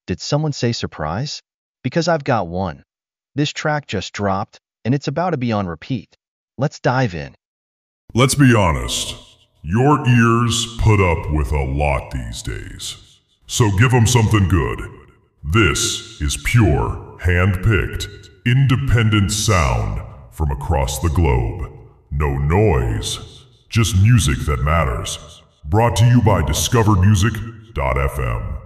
Did someone say surprise? Because I've got one. This track just dropped, and it's about to be on repeat. Let's dive in. Let's be honest. Your ears put up with a lot these days. So give them something good. This is pure, hand-picked, independent sound from across the globe. No noise, just music that matters. Brought to you by DiscoverMusic.fm.